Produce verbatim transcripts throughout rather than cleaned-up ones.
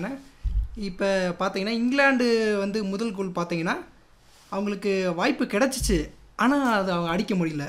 பேசலாண்ணே. இப்போ பார்த்தீங்கன்னா இங்கிலாந்து வந்து முதல் கோல் பார்த்தீங்கன்னா அவங்களுக்கு வாய்ப்பு கிடச்சிச்சு, ஆனால் அது அவங்க அடிக்க முடியல.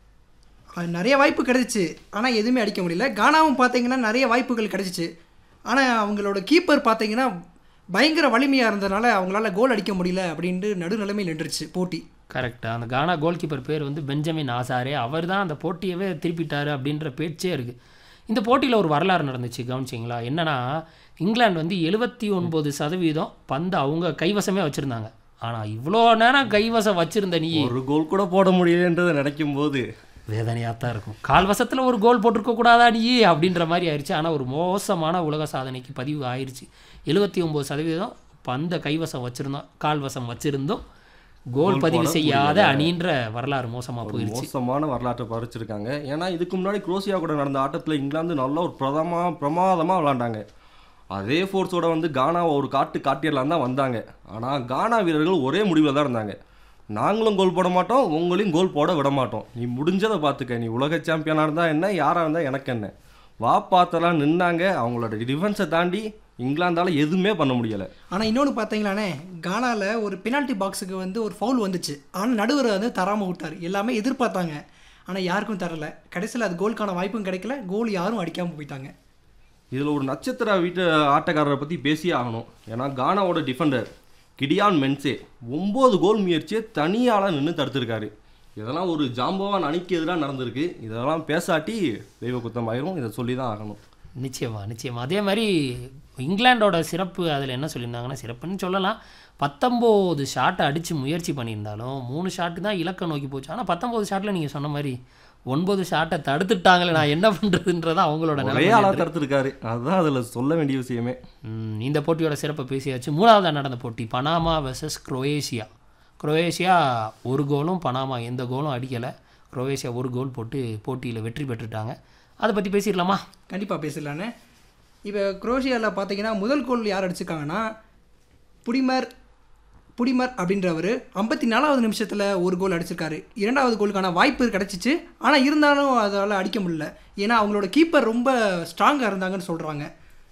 அது நிறைய வாய்ப்பு கிடச்சிச்சு, ஆனால் எதுவுமே அடிக்க முடியல. கானாவும் பார்த்தீங்கன்னா நிறைய வாய்ப்புகள் கிடச்சிச்சு, ஆனால் அவங்களோட கீப்பர் பார்த்தீங்கன்னா பயங்கர வலிமையாக இருந்ததுனால அவங்களால கோல் அடிக்க முடியல அப்படின்ட்டு நடுநிலைமையில் நின்றுச்சு போட்டி. கரெக்டாக. அந்த கானா கோல் கீப்பர் பேர் வந்து பெஞ்சமின் ஆசாரே. அவர் தான் அந்த போட்டியவே திருப்பிட்டார் அப்படின்ற பேச்சே இருக்குது. இந்த போட்டியில் ஒரு வரலாறு நடந்துச்சு, கவனிச்சிங்களா? என்னன்னா, இங்கிலாந்து வந்து எழுபத்தி ஒன்பது சதவீதம் பந்து அவங்க கைவசமே வச்சுருந்தாங்க. ஆனால் இவ்வளோ நேரம் கைவசம் வச்சுருந்த நீ ஒரு கோல் கூட போட முடியலன்றதை நினைக்கும் போது வேதனையாக தான் இருக்கும். கால்வசத்தில் ஒரு கோல் போட்டிருக்க கூடாதா நீ அப்படின்ற மாதிரி ஆயிடுச்சு. ஆனால் ஒரு மோசமான உலக சாதனைக்கு பதிவு ஆயிடுச்சு. எழுபத்தி ஒம்பது சதவீதம் பந்தை கைவசம் வச்சுருந்தோம், கால்வசம் வச்சுருந்தோம், கோல் பதிவு செய்யாத அணின்ற வரலாறு மோசமாக போயிடுச்சு. மோசமான வரலாற்றை பறிச்சிருக்காங்க. ஏன்னா இதுக்கு முன்னாடி குரோசியா கூட நடந்த ஆட்டத்தில் இங்கிலாந்து நல்ல ஒரு பிரதமா பிரமாதமாக விளாண்டாங்க. அதே ஃபோர்ஸோட வந்து கானாவை ஒரு காட்டு காட்டிடலாம் தான் வந்தாங்க. ஆனால் கானா வீரர்கள் ஒரே முடிவில் தான் இருந்தாங்க. நாங்களும் கோல் போட மாட்டோம், உங்களையும் கோல் போட விட மாட்டோம், நீ முடிஞ்சதை பார்த்துக்க, நீ உலக சாம்பியனாக இருந்தால் என்ன, யாராக இருந்தால் எனக்கு என்ன, வா பார்த்தலாம் நின்னாங்க. அவங்களோட டிஃபென்ஸை தாண்டி இங்கிலாந்தால் எதுவுமே பண்ண முடியலை. ஆனால் இன்னொன்று பார்த்தீங்களாண்ணே, கானாவில் ஒரு பெனால்ட்டி பாக்ஸுக்கு வந்து ஒரு ஃபவுல் வந்துச்சு, ஆனால் நடுவர் வந்து தராமல் விட்டார். எல்லாமே எதிர்பார்த்தாங்க, ஆனால் யாருக்கும் தரல. கடைசியில் அது கோலுக்கான வாய்ப்பும் கிடைக்கல, கோல் யாரும் அடிக்காமல் போயிட்டாங்க. இதில் ஒரு நட்சத்திர வீட்டு ஆட்டக்காரரை பற்றி பேசியே ஆகணும். ஏன்னா கானாவோட டிஃபெண்டர் கிடியான் மென்சே ஒம்பது கோல் முயற்சியை தனியால் நின்று தடுத்திருக்காரு. இதெல்லாம் ஒரு ஜாம்பவான் அணிக்கு எதிராக நடந்திருக்கு. இதெல்லாம் பேசாட்டி தெய்வ குத்தமாயிரும், இதை சொல்லி தான் ஆகணும். நிச்சயமா நிச்சயமா. அதே மாதிரி இங்கிலாண்டோட சிறப்பு அதில் என்ன சொல்லியிருந்தாங்கன்னா, சிறப்புன்னு சொல்லலாம், பத்தொம்போது ஷாட்டை அடித்து முயற்சி பண்ணியிருந்தாலும் மூணு ஷாட்டு தான் இலக்கை நோக்கி போச்சு. ஆனால் பத்தொம்போது ஷாட்டில் நீங்கள் சொன்ன மாதிரி ஒன்பது ஷாட்டை தடுத்துட்டாங்களே, நான் என்ன பண்ணுறதுன்றதான் அவங்களோட நிறைய ஆளாக தடுத்துருக்காரு. அதுதான் அதில் சொல்ல வேண்டிய விஷயமே. இந்த போட்டியோட சிறப்பை பேசியாச்சு. மூணாவதாக நடந்த போட்டி பனாமா வெர்சஸ் குரோவேஷியா. குரோவேஷியா ஒரு கோலும், பனாமா எந்த கோலும் அடிக்கலை. குரோவேஷியா ஒரு கோல் போட்டு போட்டியில் வெற்றி பெற்றுட்டாங்க. அதை பற்றி பேசிடலாமா? கண்டிப்பாக பேசிடலான்னு. இப்போ குரோஷியாவில் பார்த்தீங்கன்னா முதல் கோல் யார் அடிச்சிருக்காங்கன்னா புடிமர் புடிமர் அப்படின்றவர் ஐம்பத்தி நாலாவது நிமிஷத்தில் ஒரு கோல் அடிச்சிருக்காரு. இரண்டாவது கோலுக்கான வாய்ப்பு கிடச்சிச்சு, ஆனால் இருந்தாலும் அதால் அடிக்க முடியல. ஏன்னா அவங்களோட கீப்பர் ரொம்ப ஸ்ட்ராங்காக இருந்தாங்கன்னு சொல்கிறாங்க.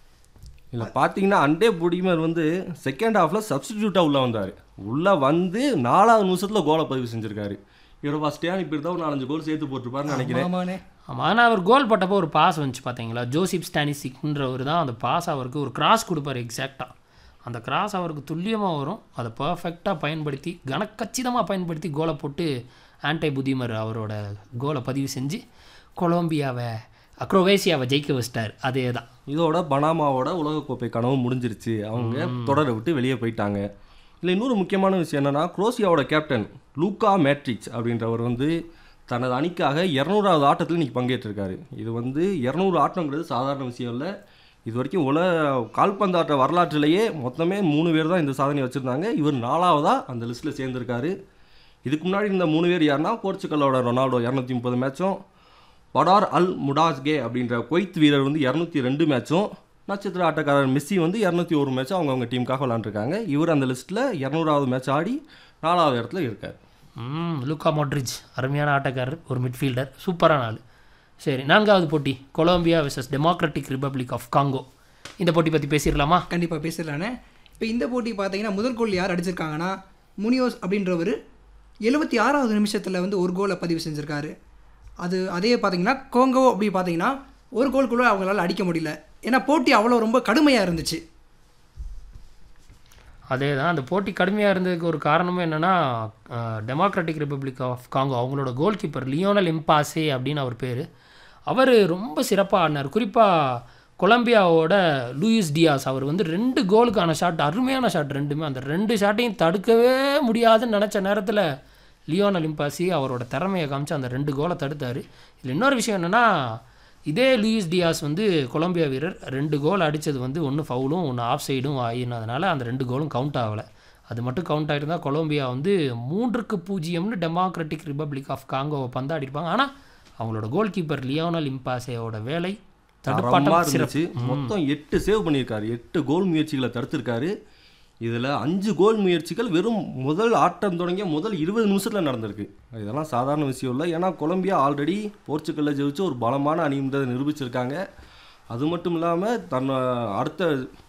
இல்லை பார்த்தீங்கன்னா அண்டே புடிமர் வந்து செகண்ட் ஹாஃபில் சப்ஸ்டிடியூட்டாக உள்ளே வந்தார். உள்ளே வந்து நாலாவது நிமிஷத்தில் கோலை பதிவு செஞ்சுருக்காரு. இவரை ஃபஸ்ட்டே அனுப்பியிருந்தா ஒரு நாலஞ்சு கோல் சேர்த்து போட்டிருப்பாருன்னு நினைக்கிறேன். ஆமாம், ஆனால் அவர் கோல் போட்டப்போ ஒரு பாஸ் வந்துச்சு பார்த்தீங்களா? ஜோசிப் ஸ்டானிசிக்ன்றவர் தான் அந்த பாஸ் அவருக்கு ஒரு கிராஸ் கொடுப்பார். எக்ஸாக்டாக அந்த கிராஸ் அவருக்கு துல்லியமாக வரும். அதை பர்ஃபெக்டாக பயன்படுத்தி கனக்கச்சிதமாக பயன்படுத்தி கோலை போட்டு ஆன்டை புதிமர் அவரோட கோலை பதிவு செஞ்சு கொலம்பியாவை குரோவேஷியாவை ஜெயிக்க வச்சிட்டார். அதே தான். இதோட பனாமாவோட உலகக்கோப்பை கனவு முடிஞ்சிருச்சு. அவங்க தொடரை விட்டு வெளியே போயிட்டாங்க. இல்லை இன்னொரு முக்கியமான விஷயம் என்னென்னா, குரோஷியாவோட கேப்டன் லூக்கா மேட்ரிக்ஸ் அப்படின்றவர் வந்து தனது அணிக்காக இரநூறாவது ஆட்டத்தில் இன்றைக்கி பங்கேற்றிருக்காரு. இது வந்து இரநூறு ஆட்டங்கிறது சாதாரண விஷயம் இல்லை. இது வரைக்கும் உலக கால்பந்தாட்ட வரலாற்றிலேயே மொத்தமே மூணு பேர் தான் இந்த சாதனை வச்சுருந்தாங்க. இவர் நாலாவதாக அந்த லிஸ்ட்டில் சேர்ந்துருக்காரு. இதுக்கு முன்னாடி இந்த மூணு பேர் யாருன்னா, போர்ச்சுகலோட ரொனால்டோ இரநூத்தி முப்பது மேட்சும், படார் அல் முடாஸ்கே அப்படின்ற குவைத் வீரர் வந்து இரநூத்தி ரெண்டு மேட்சும், நட்சத்திர ஆட்டக்காரர் மெஸ்ஸி வந்து இரநூத்தி ஒரு மேட்சும் அவங்க அவங்க டீமுக்காக விளாண்டுருக்காங்க. இவர் அந்த லிஸ்ட்டில் இரநூறாவது மேட்ச் ஆடி நாலாவது இடத்துல இருக்கார். ம் லூக்கா மாட்ரிச் அருமையான ஆட்டக்காரர், ஒரு மிட்ஃபீல்டர், சூப்பரான ஆள். சரி, நான்காவது போட்டி Colombia versus democratic republic of Congo. இந்த போட்டி பற்றி பேசிடலாமா? கண்டிப்பாக பேசிடலானே. இப்போ இந்த போட்டி பார்த்தீங்கன்னா முதல் கோல் யார் அடிச்சிருக்காங்கன்னா முனியோஸ் அப்படின்றவர் எழுபத்தி ஆறாவது நிமிஷத்தில் வந்து ஒரு கோலை பதிவு செஞ்சுருக்காரு. அது அதே பார்த்தீங்கன்னா கோங்கோ அப்படி பார்த்தீங்கன்னா ஒரு கோல் கூட அவங்களால அடிக்க முடியல. ஏன்னா போட்டி அவ்வளோ ரொம்ப கடுமையாக இருந்துச்சு. அதே தான், அந்த போட்டி கடுமையாக இருந்ததுக்கு ஒரு காரணமும் என்னென்னா, டெமோக்ராட்டிக் ரிப்பப்ளிக் ஆஃப் காங்கோ அவங்களோட கோல் கீப்பர் லியோனல் எம்பாசே அப்படின்னு அவர் பேர். அவர் ரொம்ப சிறப்பாக ஆடினார். குறிப்பாக கொலம்பியாவோட லூயிஸ் டியாஸ் அவர் வந்து ரெண்டு கோலுக்கான ஷாட், அருமையான ஷாட் ரெண்டுமே, அந்த ரெண்டு ஷாட்டையும் தடுக்கவே முடியாதுன்னு நினச்ச நேரத்தில் லியோனல் எம்பாசி அவரோட திறமையை காமிச்சு அந்த ரெண்டு கோலை தடுத்தார். இதில் இன்னொரு விஷயம் என்னென்னா, இதே லூயிஸ் டியாஸ் வந்து கொலம்பியா வீரர் ரெண்டு கோல் அடித்தது வந்து ஒன்று ஃபவுலும் ஒன்று ஆஃப் சைடும் ஆகினதுனால அந்த ரெண்டு கோலும் கவுண்ட் ஆகலை. அது மட்டும் கவுண்ட் ஆகிருந்தால் கொலம்பியா வந்து மூன்றுக்கு பூஜ்ஜியம்னு டெமோக்ராட்டிக் ரிப்பப்ளிக் ஆஃப் காங்கோவை பந்தாடிப்பாங்க. ஆனால் அவங்களோட கோல் கீப்பர் லியோனல் எம்பாசேயோட வேலை தடுப்பாட்டம் இருந்துச்சு. மொத்தம் எட்டு சேவ் பண்ணியிருக்காரு, எட்டு கோல் முயற்சிகளை தடுத்திருக்காரு. இதில் அஞ்சு கோல் முயற்சிகள் வெறும் முதல் ஆட்டம் தொடங்கிய முதல் இருபது நிமிஷத்தில் நடந்திருக்கு. இதெல்லாம் சாதாரண விஷயம் இல்லை. ஏன்னா கொலம்பியா ஆல்ரெடி போர்ச்சுகலில் ஜெயிச்சு ஒரு பலமான அணின்றதை நிரூபிச்சிருக்காங்க. அது மட்டும் இல்லாமல் தன் அடுத்த